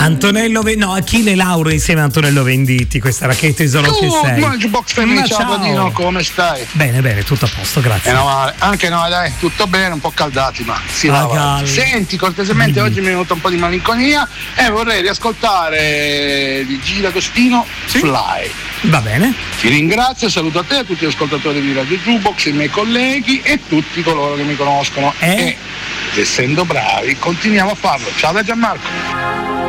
Antonello Achille Lauro insieme a Antonello Venditti, questa era Che tesoro che sei. Jukebox Family, ciao Padino, come stai? Bene, tutto a posto, grazie. Anche noi, dai, tutto bene, un po' caldati, ma si lava. Senti, cortesemente oggi mi è venuta un po' di malinconia e vorrei riascoltare di Gigi D'Agostino, Fly. Va bene. Ti ringrazio, saluto a te, a tutti gli ascoltatori di Radio Jukebox, i miei colleghi e tutti coloro che mi conoscono. E essendo bravi continuiamo a farlo. Ciao da Gianmarco.